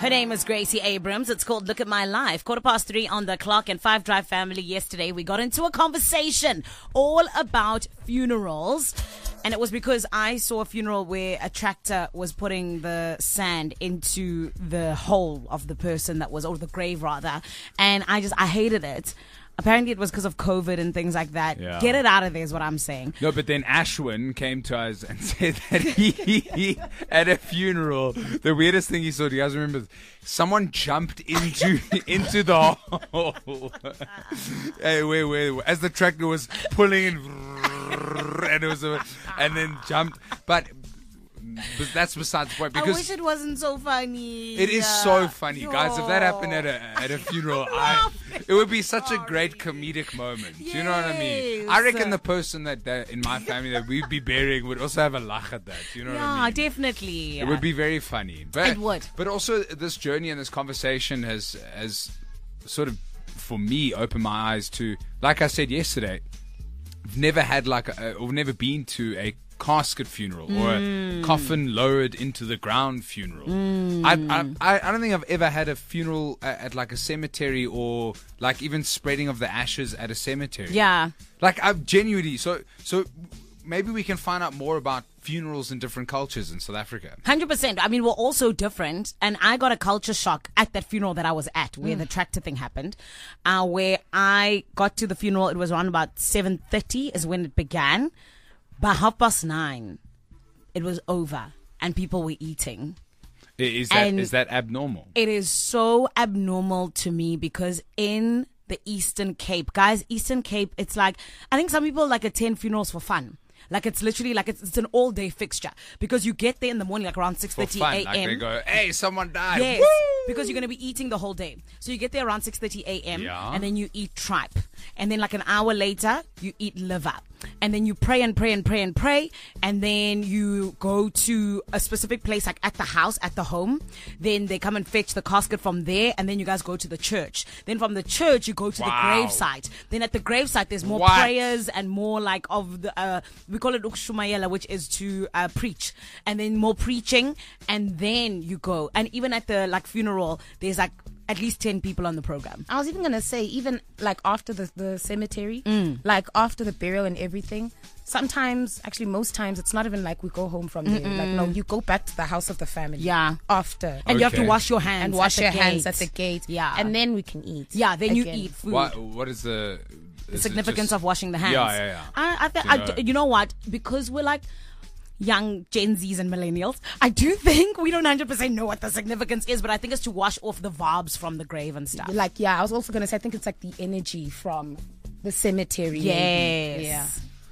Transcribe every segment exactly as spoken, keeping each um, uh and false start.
Her name is Gracie Abrams. It's called Look at My Life. Quarter past three on the clock. And Five Drive family, yesterday we got into a conversation all about funerals. And it was because I saw a funeral where a tractor was putting the sand into the hole of the person that was, or the grave rather. And I just, I hated it. Apparently it was because of COVID and things like that. Yeah. Get it out of there is what I'm saying. No, but then Ashwin came to us and said that he, he at a funeral, the weirdest thing he saw, do you guys remember? Someone jumped into into the hole. Hey, wait, wait, wait, as the tractor was pulling in, and it was a, and then jumped. But But that's besides the point. Because I wish it wasn't so funny. It is Yeah. so funny, guys. If that Yo. happened at a at a funeral, I, it would be such a great comedic moment. Do you know what I mean? I Yes. reckon the person that, that in my family that we'd be burying would also have a laugh at that. Do you know what I Yeah, mean? definitely. It would be very funny. But, It would. But also, this journey and this conversation has has sort of, for me, opened my eyes to, like I said yesterday, I've never had like a, or never been to a casket funeral or Mm. a coffin lowered into the ground funeral. I, I I don't think I've ever had a funeral at, at like a cemetery or like even spreading of the ashes at a cemetery. Yeah. Like I've genuinely so so maybe we can find out more about funerals in different cultures in South Africa. one hundred percent. I mean, we're all so different. And I got a culture shock at that funeral that I was at, where the tractor thing happened. Uh, where I got to the funeral, it was around about seven thirty is when it began. By half past nine, it was over. And people were eating. I- Is that And- is that abnormal? It is so abnormal to me because in the Eastern Cape, guys, Eastern Cape, it's like, I think some people like attend funerals for fun. Like it's literally like it's, it's an all day fixture because you get there in the morning, like around six For thirty fun, a.m. like they go, hey, someone died. Yes, Woo! because you're going to be eating the whole day. So you get there around six thirty a.m. Yeah. and then you eat tripe. And then like an hour later, you eat liver. And then you pray and pray and pray and pray. And then you go to a specific place, like at the house, at the home. Then they come and fetch the casket from there. And then you guys go to the church. Then from the church, you go to Wow. the gravesite. Then at the gravesite, there's more What? prayers and more like of the, uh, we call it ukshumayela, which is to uh, preach. And then more preaching. And then you go. And even at the like funeral, there's like at least ten people on the program. I was even gonna say, even like after the the cemetery, Mm. like after the burial and everything. Sometimes, actually, most times, it's not even like we go home from there. Like, no, you go back to the house of the family. Yeah. After. And you have to Okay. wash your hands and wash at your the hands gate. at the gate. Yeah. And then we can eat. Yeah, then you again. eat food. What what is the The significance of washing the hands. Yeah, yeah, yeah. I, I, th- You I know. d- you know what? Because we're like young Gen Zs and millennials, I do think we don't one hundred percent know what the significance is, but I think it's to wash off the vibes from the grave and stuff. Like, yeah, I was also gonna say, I think it's like the energy from the cemetery. Yes. maybe. Yeah.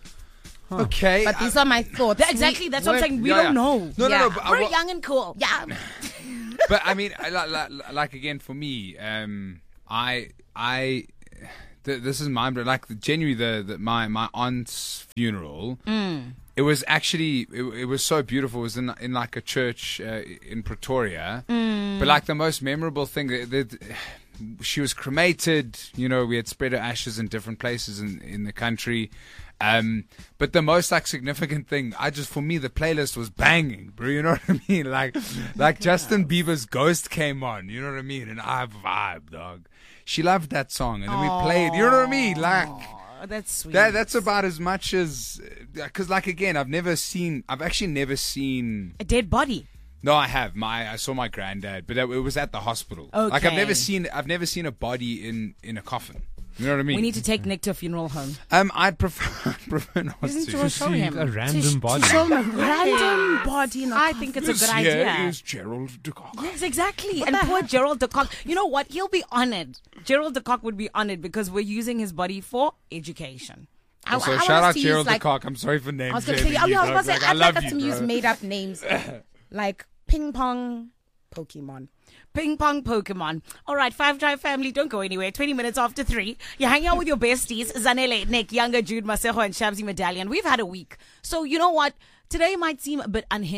Okay. But these are my thoughts. That- exactly, We- that's what I'm we're- saying. We Yeah, don't yeah. know. No, no, Yeah. no. But, I We're wa- young and cool. Yeah. but I mean, I- like, like, like again, for me, um, I, I, th- this is mind blowing. Like, genuinely, the, the my my aunt's funeral. It was actually it, it was so beautiful. It was in in like a church uh, in Pretoria, but like the most memorable thing, that, that she was cremated. You know, we had spread her ashes in different places in in the country. Um, but the most like significant thing, I just for me the playlist was banging, bro. You know what I mean? Like, like Justin Bieber's "Ghost" came on. You know what I mean? And I vibe, dog. She loved that song, and then we played. You know what I mean? Like. Oh, that's sweet. That, that's about as much as, because like again, I've never seen, I've actually never seen. a dead body. No, I have. My I saw my granddad, but it was at the hospital. Like I've Okay. never seen, I've never seen a body in in a coffin. You know what I mean? We need to take Nick to a funeral home. Um, I'd prefer, I'd prefer not Isn't to. yours- show See him. a random body. Show me a random body in a I think it's a This good here idea. is Gerald de Kock. Yes, exactly. And poor Gerald de Kock. You know what? He'll be honored. Gerald de Kock would be honored because we're using his body for education. I- Also, I shout want us out to use, Gerald de like- Kock. I'm sorry for name I was gonna shaming say, oh, you, yeah, I was dog. gonna say, Like, I I'd love like us you, to use bro. made up names like ping pong Pokemon. Ping pong Pokemon. All right, Five Drive family, don't go anywhere. twenty minutes after three. You're hanging out with your besties, Zanele, Nick, Younger, Jude, Masejo, and Shabzi Medallion. We've had a week. So, you know what? Today might seem a bit unhinged,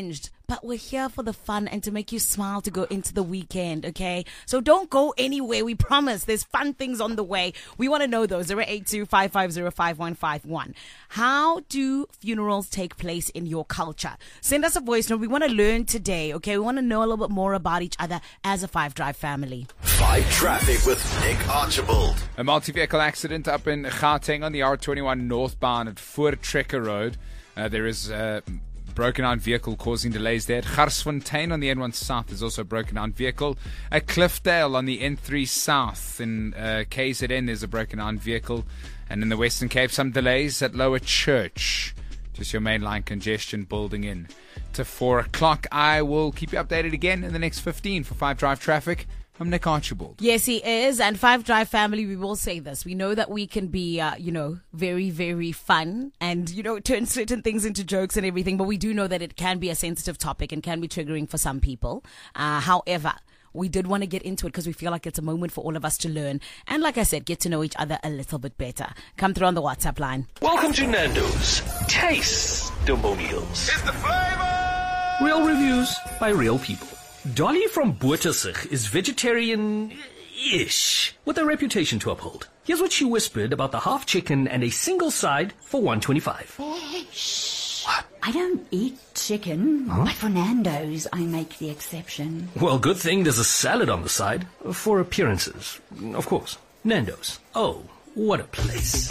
but we're here for the fun and to make you smile to go into the weekend, okay? So don't go anywhere. We promise there's fun things on the way. We want to know those. zero eight two, five five zero, five one five one. How do funerals take place in your culture? Send us a voice note. We want to learn today, okay? We want to know a little bit more about each other as a Five Drive family. Five Traffic with Nick Archibald. A multi-vehicle accident up in Gauteng on the R twenty-one northbound at Voortrekker Road. Uh, there is a broken down vehicle causing delays there. At Garsfontein on the N one South is also a broken down vehicle. At Cliffdale on the N three South in uh, K Z N there's a broken down vehicle. And in the Western Cape, some delays at Lower Church. Just your mainline congestion building in to four o'clock. I will keep you updated again in the next fifteen for Five Drive Traffic. I'm Nick Archibald. Yes, he is. And Five Drive family, we will say this. We know that we can be, uh, you know, very, very fun and, you know, turn certain things into jokes and everything. But we do know that it can be a sensitive topic and can be triggering for some people. Uh, however, we did want to get into it because we feel like it's a moment for all of us to learn. And like I said, get to know each other a little bit better. Come through on the WhatsApp line. Welcome to Nando's Taste-Demonials. It's the flavor! Real reviews by real people. Dolly from Boertesig is vegetarian-ish, with a reputation to uphold. Here's what she whispered about the half chicken and a single side for one twenty-five. Shh. I don't eat chicken, huh? But for Nando's, I make the exception. Well, good thing there's a salad on the side, for appearances, of course. Nando's. Oh, what a place.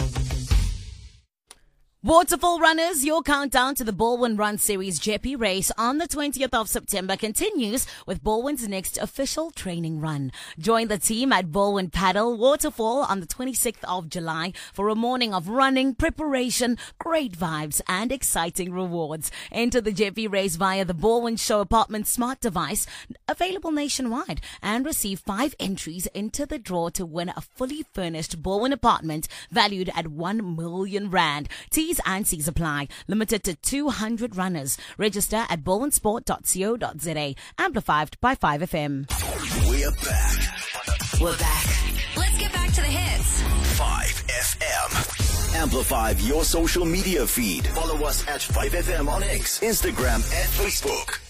Waterfall runners, your countdown to the Baldwin Run Series Jeppy race on the twentieth of September continues with Baldwin's next official training run. Join the team at Baldwin Paddle Waterfall on the twenty-sixth of July for a morning of running, preparation, great vibes, and exciting rewards. Enter the Jeppy race via the Baldwin Show Apartment smart device, available nationwide, and receive five entries into the draw to win a fully furnished Baldwin apartment valued at one million rand. T's and C's apply. Limited to two hundred runners. Register at baldwinsport dot co dot za. Amplified by five F M. We're back. We're back. Let's get back to the hits. five F M. Amplify your social media feed. Follow us at five F M on X, Instagram, and Facebook.